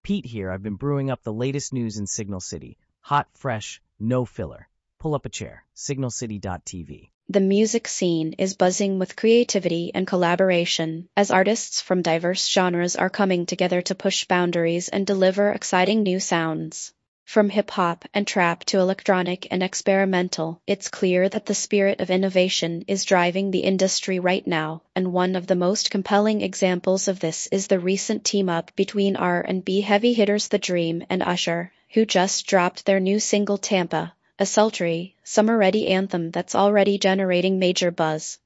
Pete here. I've been brewing up the latest news in Signal City. Hot, fresh, no filler. Pull up a chair. signalcity.tv. The music scene is buzzing with creativity and collaboration, as artists from diverse genres are coming together to push boundaries and deliver exciting new sounds. From hip-hop and trap to electronic and experimental, it's clear that the spirit of innovation is driving the industry right now, and one of the most compelling examples of this is the recent team-up between R&B heavy hitters The Dream and Usher, who just dropped their new single Tampa, a sultry, summer-ready anthem that's already generating major buzz.